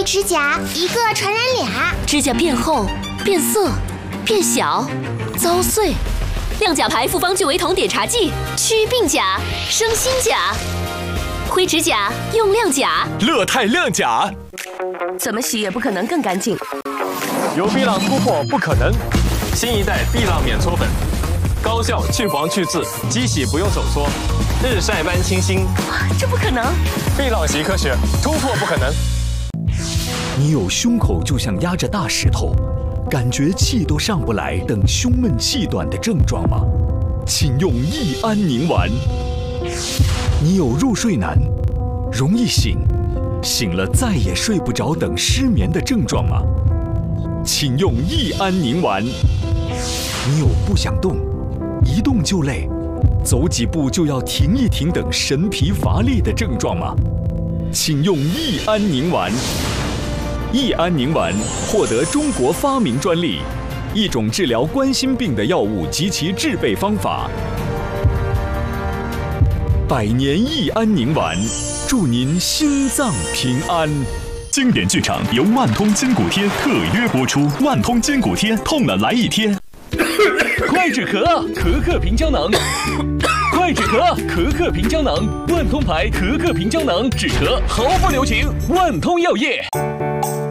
指甲，一个传染俩。 指甲变厚、变色、变小、遭碎。亮甲牌复方聚维酮碘茶剂，祛病甲，生新甲。灰指甲用亮甲， 乐泰亮甲。 怎么洗也不可能更干净。 有碧浪突破不可能，新一代碧浪免搓粉，高效去黄去渍，机洗不用手搓，日晒般清新。 这不可能！ 碧浪洗科学，突破不可能。 你有胸口就像压着大石头，感觉气都上不来等胸闷气短的症状吗？请用益安宁丸。你有入睡难、容易醒、醒了再也睡不着等失眠的症状吗？请用益安宁丸。你有不想动、一动就累、走几步就要停一停等神疲乏力的症状吗？请用益安宁丸。益安宁丸获得中国发明专利，一种治疗冠心病的药物及其制备方法。百年益安宁丸，祝您心脏平安。 经典剧场由万通筋骨贴特约播出，万通筋骨贴，痛了来一贴。 快止咳，咳咳平胶囊。快止咳，咳咳平胶囊。万通牌咳咳平胶囊，止咳毫不留情。万通药业。